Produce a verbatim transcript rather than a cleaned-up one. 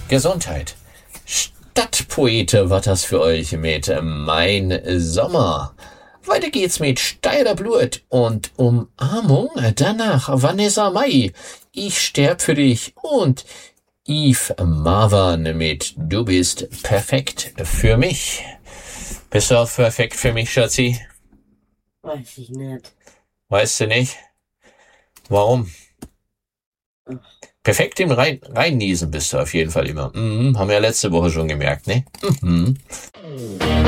Gesundheit. Stadtpoete war das für euch mit Mein Sommer. Weiter geht's mit Steiler Blut und Umarmung. Danach Vanessa Mai. Ich sterb für dich. Und Yves Marwan mit Du bist perfekt für mich. Bist du auch perfekt für mich, Schatzi? Weiß ich nicht. Weißt du nicht? Warum? Ach. Perfekt im Rein, Reinniesen bist du auf jeden Fall immer. Mhm, haben wir ja letzte Woche schon gemerkt, ne? Mhm.